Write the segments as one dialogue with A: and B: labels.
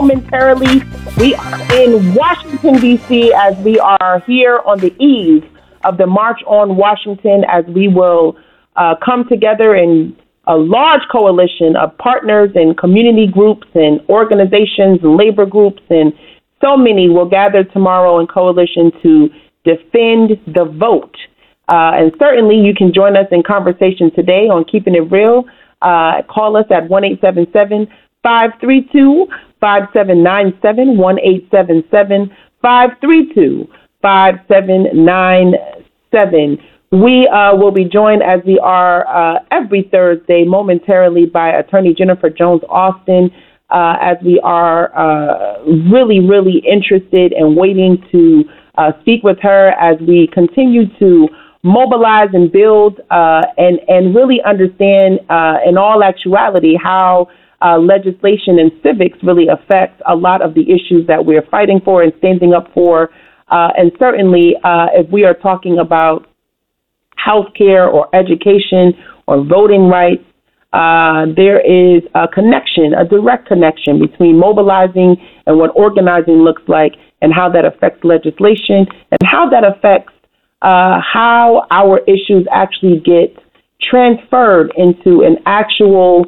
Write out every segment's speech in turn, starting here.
A: momentarily. We are in Washington, D.C., as we are here on the eve of the March on Washington, as we will come together in a large coalition of partners and community groups and organizations and labor groups, and so many will gather tomorrow in coalition to defend the vote. And certainly you can join us in conversation today on Keeping It Real. Call us at 1-877-532-5797, 1-877-532-5797. We will be joined, as we are every Thursday, momentarily, by Attorney Jennifer Jones Austin, as we are really, really interested and waiting to speak with her as we continue to mobilize and build and really understand in all actuality how legislation and civics really affects a lot of the issues that we're fighting for and standing up for. And certainly if we are talking about healthcare or education or voting rights, there is a connection, a direct connection between mobilizing and what organizing looks like, and how that affects legislation and how that affects how our issues actually get transferred into an actual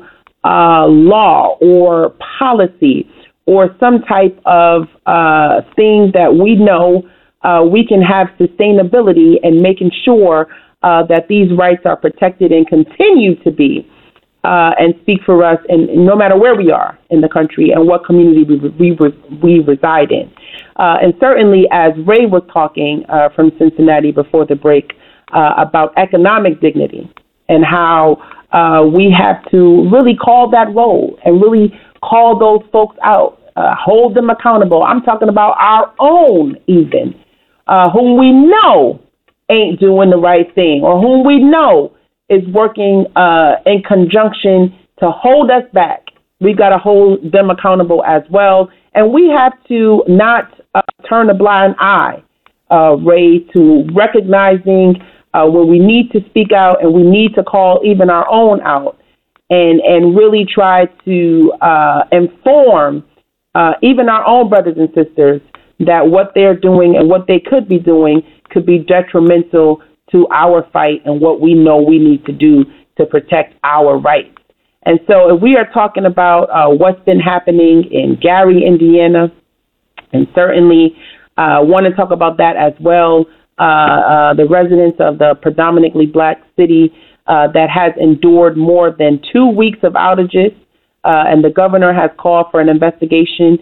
A: law or policy or some type of thing that we know we can have sustainability and making sure that these rights are protected and continue to be and speak for us, and no matter where we are in the country and what community we reside in. And certainly, as Ray was talking from Cincinnati before the break about economic dignity and how we have to really call that role and really call those folks out, hold them accountable. I'm talking about our own even, whom we know ain't doing the right thing, or whom we know is working in conjunction to hold us back. We've got to hold them accountable as well. And we have to not turn a blind eye, Ray, to recognizing when we need to speak out, and we need to call even our own out, and really try to inform even our own brothers and sisters that what they're doing and what they could be doing could be detrimental to our fight and what we know we need to do to protect our rights. And so if we are talking about what's been happening in Gary, Indiana, and certainly want to talk about that as well, the residents of the predominantly black city that has endured more than 2 weeks of outages, and the governor has called for an investigation,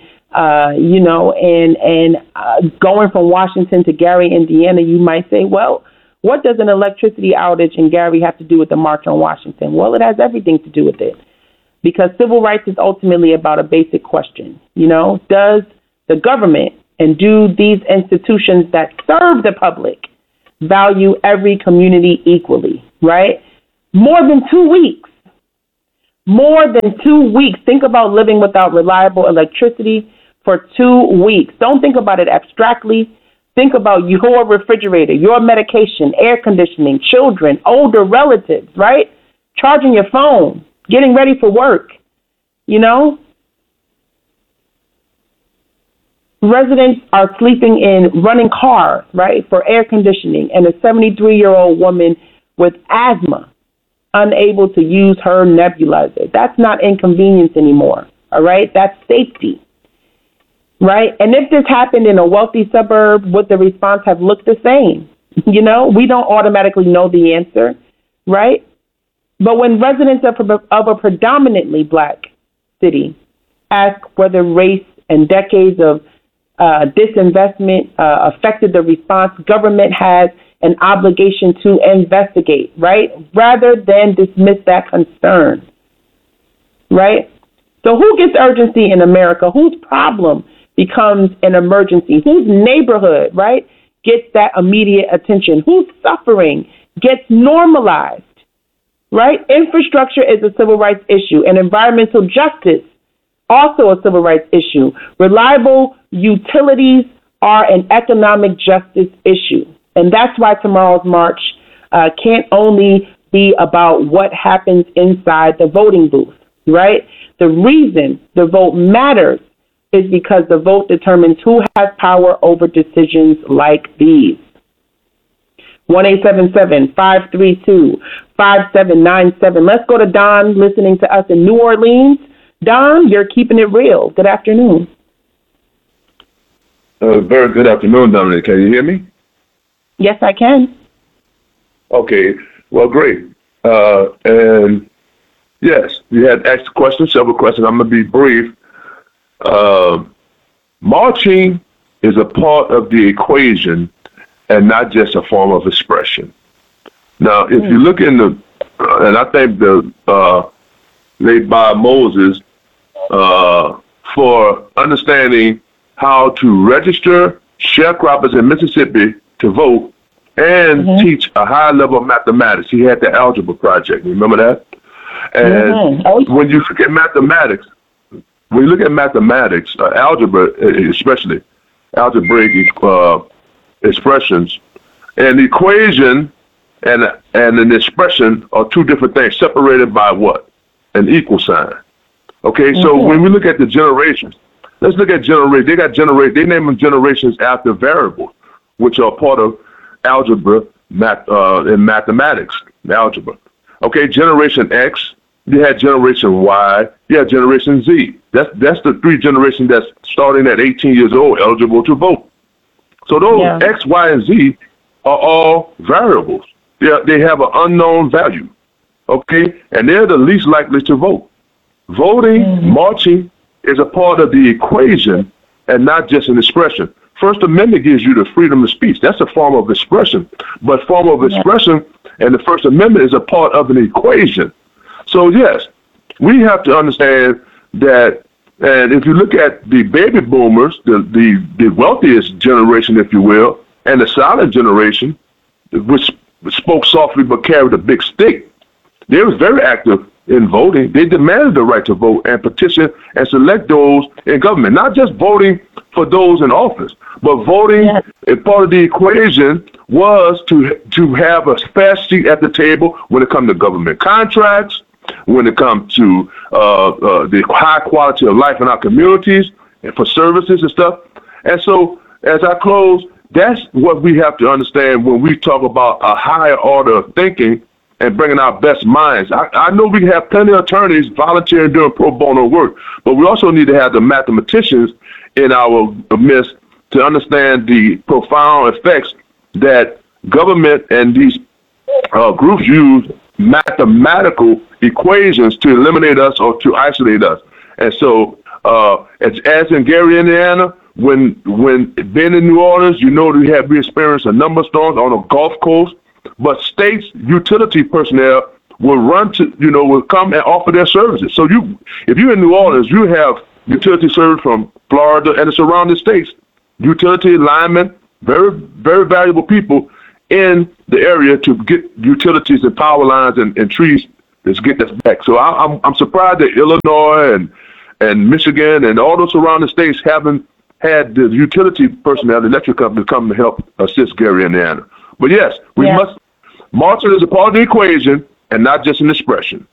A: and going from Washington to Gary, Indiana, you might say, well, what does an electricity outage in Gary have to do with the March on Washington? Well, it has everything to do with it, because civil rights is ultimately about a basic question. Does the government and do these institutions that serve the public value every community equally, right? More than 2 weeks. More than 2 weeks. Think about living without reliable electricity for 2 weeks. Don't think about it abstractly. Think about your refrigerator, your medication, air conditioning, children, older relatives, right? Charging your phone, getting ready for work, Residents are sleeping in running cars, right, for air conditioning, and a 73-year-old woman with asthma unable to use her nebulizer. That's not inconvenience anymore, all right? That's safety. Right? And if this happened in a wealthy suburb, would the response have looked the same? We don't automatically know the answer, right? But when residents of a predominantly black city ask whether race and decades of disinvestment affected the response, government has an obligation to investigate, right? Rather than dismiss that concern, right? So who gets urgency in America? Whose problem becomes an emergency? Whose neighborhood, right, gets that immediate attention? Whose suffering gets normalized, right? Infrastructure is a civil rights issue, and environmental justice, also a civil rights issue. Reliable utilities are an economic justice issue. And that's why tomorrow's march can't only be about what happens inside the voting booth, right? The reason the vote matters is because the vote determines who has power over decisions like these. 1-877-532-5797. Let's go to Don listening to us in New Orleans. Don, you're keeping it real. Good afternoon.
B: Very good afternoon, Dominic. Can you hear me?
A: Yes, I can.
B: Okay. Well, great. And yes, you had asked questions, several questions. I'm going to be brief. Marching is a part of the equation and not just a form of expression. Now, if you look in the, and I think the late Bob Moses, for understanding how to register sharecroppers in Mississippi to vote and teach a high level of mathematics. He had the algebra project. Remember that? And when you look at mathematics, algebra, especially algebraic expressions, an equation and an expression are two different things, separated by what? An equal sign. Okay, so when we look at the generations, let's look at they name them generations after variables, which are part of algebra in mathematics, algebra. Okay, generation X, you had generation Y, you had generation Z. That's the three generations that's starting at 18 years old, eligible to vote. So those X, Y, and Z are all variables. They have an unknown value, okay? And they're the least likely to vote. Voting, marching is a part of the equation and not just an expression. First Amendment gives you the freedom of speech. That's a form of expression. But form of expression and the First Amendment is a part of an equation. So, yes, we have to understand that, and if you look at the baby boomers, the wealthiest generation, if you will, and the silent generation, which spoke softly but carried a big stick, they was very active in voting. They demanded the right to vote and petition and select those in government, not just voting for those in office, but voting as part of the equation was to have a fast seat at the table when it comes to government contracts, when it comes to the high quality of life in our communities and for services and stuff. And so as I close, that's what we have to understand when we talk about a higher order of thinking and bringing our best minds. I know we have plenty of attorneys volunteering doing pro bono work, but we also need to have the mathematicians in our midst to understand the profound effects that government and these groups use mathematical equations to eliminate us or to isolate us. And so, as in Gary, Indiana, when being in New Orleans, we experienced a number of storms on the Gulf Coast, but states utility personnel will come and offer their services. So if you're in New Orleans, you have utility service from Florida and the surrounding states, utility linemen, very, very valuable people in the area to get utilities and power lines and trees to get this back. So I'm surprised that Illinois and Michigan and all those surrounding states haven't had the utility personnel, the electric company, come to help assist Gary, Indiana. But yes, we must. Marching is a part of the equation and not just an expression.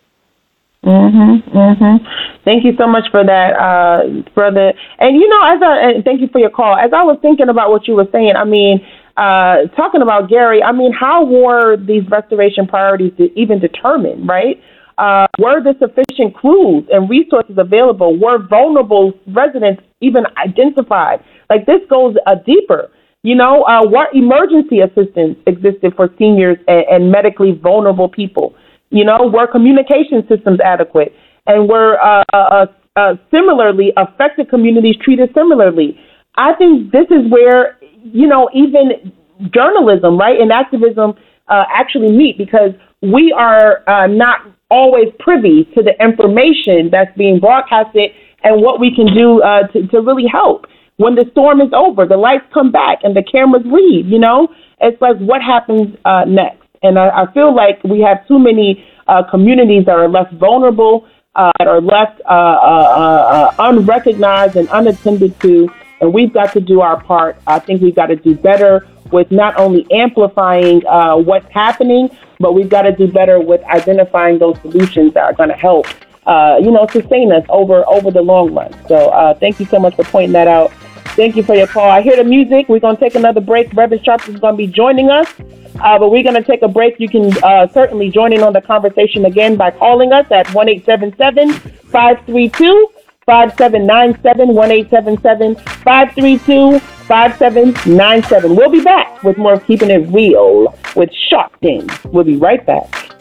A: Thank you so much for that, brother. And thank you for your call. As I was thinking about what you were saying, talking about Gary, how were these restoration priorities even determined, right? Were there sufficient crews and resources available? Were vulnerable residents even identified? Like, this goes deeper. What emergency assistance existed for seniors and medically vulnerable people? Were communication systems adequate? And were similarly affected communities treated similarly? I think this is where, even journalism, right, and activism actually meet, because we are not always privy to the information that's being broadcasted and what we can do to really help. When the storm is over, the lights come back and the cameras leave, it's like, what happens next? And I feel like we have too many communities that are left vulnerable, that are left unrecognized and unattended to, and we've got to do our part. I think we've got to do better with not only amplifying what's happening, but we've got to do better with identifying those solutions that are going to help sustain us over the long run. So thank you so much for pointing that out. Thank you for your call. I hear the music. We're going to take another break. Reverend Sharp is going to be joining us, but we're going to take a break. You can certainly join in on the conversation again by calling us at 1-877-532-5797, 1-877-532-5797. We'll be back with more of Keeping It Real with Sharpton. We'll be right back.